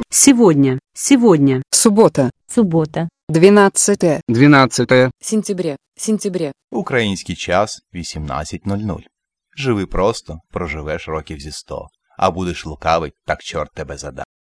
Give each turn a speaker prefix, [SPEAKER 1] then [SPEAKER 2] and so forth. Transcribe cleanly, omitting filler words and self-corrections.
[SPEAKER 1] сегодня,
[SPEAKER 2] Субота.
[SPEAKER 3] суббота,
[SPEAKER 2] 12
[SPEAKER 4] сентября.
[SPEAKER 5] Український час 18:00. Живи просто, проживеш років зі 100. А будеш лукавий, так чорт тебе задасть.